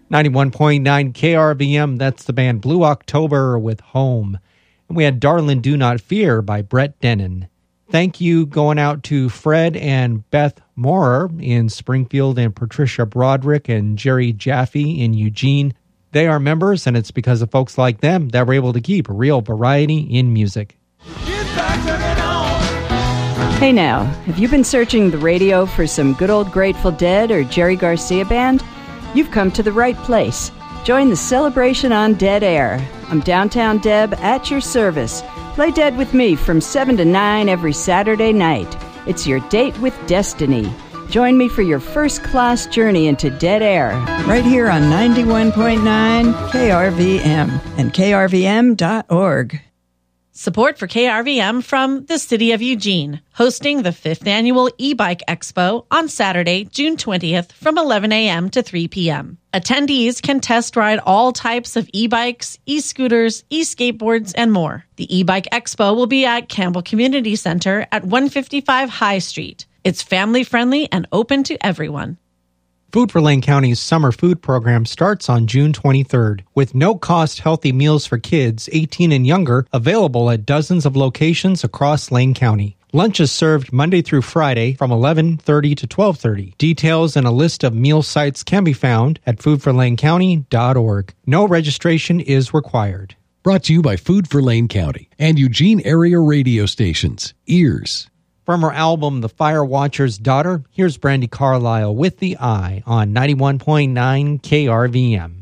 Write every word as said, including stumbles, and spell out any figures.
ninety-one point nine K R V M, that's the band Blue October with Home. And we had Darlin' Do Not Fear by Brett Dennen. Thank you going out to Fred and Beth Moorer in Springfield and Patricia Broderick and Jerry Jaffe in Eugene. They are members, and it's because of folks like them that we're able to keep real variety in music. Hey now, have you been searching the radio for some good old Grateful Dead or Jerry Garcia band? You've come to the right place. Join the celebration on Dead Air. I'm Downtown Deb at your service. Play Dead with me from seven to nine every Saturday night. It's your date with destiny. Join me for your first-class journey into Dead Air. Right here on ninety-one point nine K R V M and K R V M dot org. Support for K R V M from the City of Eugene, hosting the fifth Annual E-Bike Expo on Saturday, June twentieth from eleven a.m. to three p.m. Attendees can test ride all types of e-bikes, e-scooters, e-skateboards, and more. The E-Bike Expo will be at Campbell Community Center at one fifty-five High Street. It's family-friendly and open to everyone. Food for Lane County's summer food program starts on June twenty-third, with no-cost healthy meals for kids eighteen and younger available at dozens of locations across Lane County. Lunch is served Monday through Friday from eleven thirty to twelve thirty. Details and a list of meal sites can be found at food for lane county dot org. No registration is required. Brought to you by Food for Lane County and Eugene area radio stations. Ears. From her album, The Fire Watcher's Daughter, here's Brandi Carlile with The Eye on ninety-one point nine K R V M.